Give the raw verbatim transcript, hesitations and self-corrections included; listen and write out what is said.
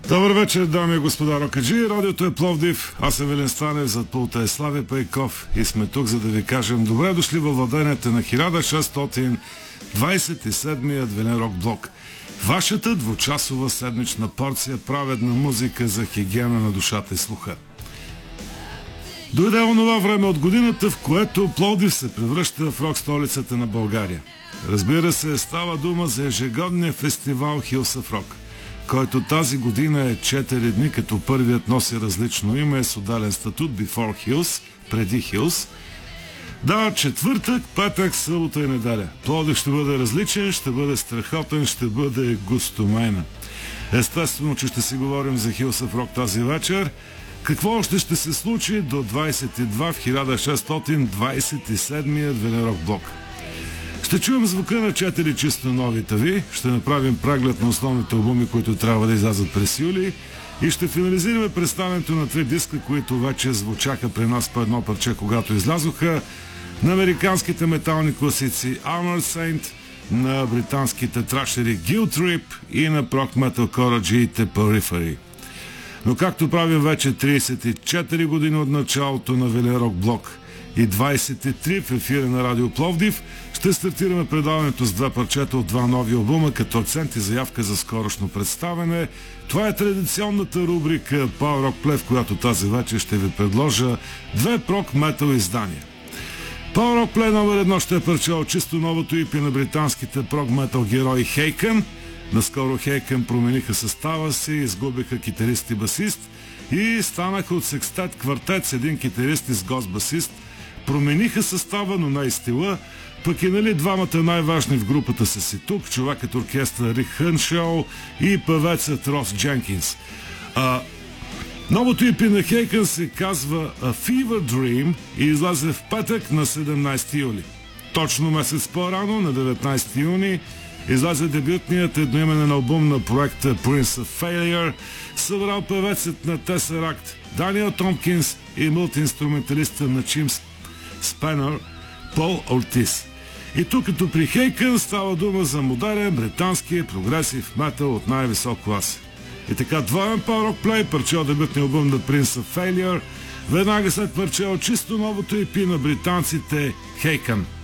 Добър вечер, дами и господа рокаджи. Радиото е Пловдив. Аз съм Велин Станев, зад пулта е Слави Пейков и сме тук, за да ви кажем добре дошли във владението на хиляда шестстотин двадесет и седми Адвилен рок блок. Вашата двучасова седмична порция праведна музика за хигиена на душата и слуха. Дойде онова време от годината, в което Пловдив се превръща в рок столицата на България. Разбира се, става дума за ежегодния фестивал Hills of Rock, който тази година е четири дни, като първият носи различно име, с отдален статут Before Hills, преди Hills. Да, четвъртък, петък, събота и неделя. Пловдив ще бъде различен, ще бъде страхотен, ще бъде густомайна. Естествено, че ще си говорим за Hills of Rock тази вечер. Какво още ще се случи до двадесет и два в хиляда шестстотин двадесет и седми Адвилен рок блок? Ще чуем звука на четири чисто нови тави, ще направим преглед на основните албуми, които трябва да излязат през юли и ще финализираме представянето на три диска, които вече звучаха при нас по едно парче, когато излязоха, на американските метални класици Armored Saint, на британските трашери Guilt Trip и на прок металкораджиите Periphery. Но както правим вече тридесет и четири години от началото на Адвилен рок блок и двадесет и три в ефира на Радио Пловдив, ще стартираме предаването с две парчета от два нови албума, като акцент и заявка за скорошно представяне. Това е традиционната рубрика Power Rock Play, в която тази вечер ще ви предложа две прок метал издания. Power Rock Play номер едно ще е парче от чисто новото и пи на британските прок метал герои Haken. Наскоро Haken промениха състава си, изгубиха китарист и басист и станаха от секстет квартет с един китарист и с гост-басист. Промениха състава, но не и стила. Пък и нали двамата най-важни в групата са си тук, човекът оркестър Рик Хърншоу и певецът Рос Дженкинс. А, новото и пи на Haken се казва A Fever Dream и излезе в петък на седемнадесети юли. Точно месец по-рано, на деветнадесети юни, излезе дебютният едноименен албум на проекта Prince of Failure, събрал певецът на Tesseract Даниел Томпкинс и мултиинструменталиста на Чимс Спенър Пол Ортис. И тук като при Haken става дума за модерен британски прогресив метал от най-висок клас. И така, двоен Power Rock Play, парче от дебютния албум на Prince of Failure, веднага след парче от чисто новото и пи на британците Haken.